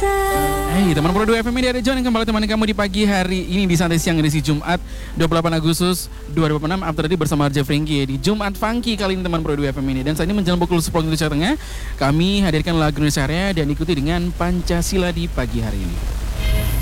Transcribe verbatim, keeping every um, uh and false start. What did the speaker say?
Hey teman Pro dua F M Media, ada John yang kembali temani kamu di pagi hari ini di Santai Siang edisi Jumat dua puluh delapan Agustus dua ribu enam. After tadi bersama Arja Franky di Jumat Funky kali ini teman Pro dua F M Media. Dan saat ini menjelang pukul sepuluh Indonesia Tengah, kami hadirkan lagu Indonesia Raya dan ikuti dengan Pancasila di pagi hari ini.